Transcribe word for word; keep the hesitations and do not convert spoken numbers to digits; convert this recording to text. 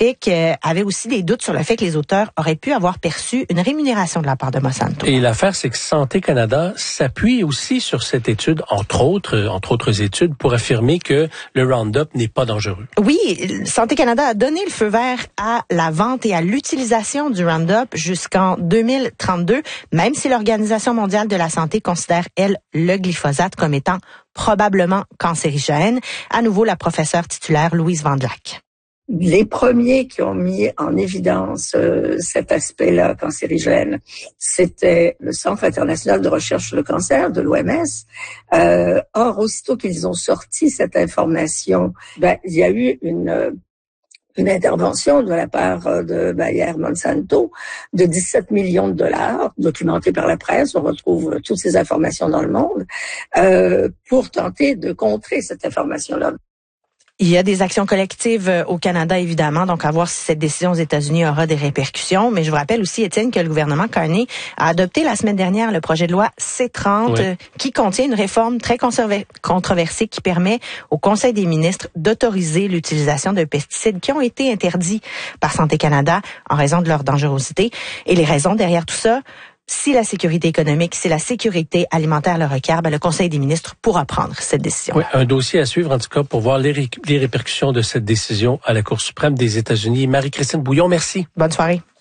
scientifiques euh, avaient aussi des doutes sur le fait que les auteurs auraient pu avoir perçu une rémunération de la part de Monsanto. Et l'affaire, c'est que Santé Canada s'appuie aussi sur cette étude, entre autres, entre autres études, pour affirmer que le Roundup n'est pas dangereux. Oui, Santé Canada a donné le feu vert à la vente et à l'utilisation du Roundup jusqu'en deux mille trente-deux, même si l'Organisation mondiale de la santé considère, elle, le glyphosate comme étant probablement cancérigène. À nouveau, la professeure titulaire Louise Vandelac. Les premiers qui ont mis en évidence euh, cet aspect-là cancérigène, c'était le Centre international de recherche sur le cancer de l'O M S. Euh, or, aussitôt qu'ils ont sorti cette information, ben, il y a eu une une intervention de la part de Bayer Monsanto de dix-sept millions de dollars, documentée par la presse. On retrouve toutes ces informations dans le monde, euh, pour tenter de contrer cette information-là. Il y a des actions collectives au Canada, évidemment, donc à voir si cette décision aux États-Unis aura des répercussions. Mais je vous rappelle aussi, Étienne, que le gouvernement Carney a adopté la semaine dernière le projet de loi C trente, oui, qui contient une réforme très controversée qui permet au Conseil des ministres d'autoriser l'utilisation de pesticides qui ont été interdits par Santé Canada en raison de leur dangerosité. Et les raisons derrière tout ça, si la sécurité économique, si la sécurité alimentaire le requiert, ben le Conseil des ministres pourra prendre cette décision. Oui, un dossier à suivre en tout cas pour voir les, ré- les répercussions de cette décision à la Cour suprême des États-Unis. Marie-Christine Bouillon, merci. Bonne soirée.